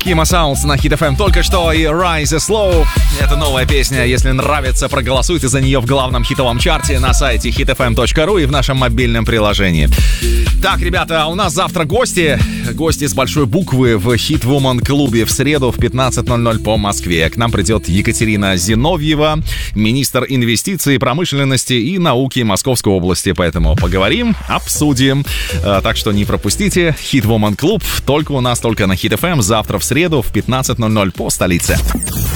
Kima Sounds на Hit FM только что и Rise Slow. Это новая песня. Если нравится, проголосуйте за нее в главном хитовом чарте на сайте hitfm.ru и в нашем мобильном приложении. Так, ребята, у нас завтра гости. Гости с большой буквы в Hit Woman клубе в среду в 15:00 по Москве. К нам придет Екатерина Зиновьева, министр инвестиций, промышленности и науки Московской области. Поэтому поговорим, обсудим. Так что не пропустите. Hit Woman клуб только у нас, только на Hit FM. Завтра в среду в 15:00 по столице.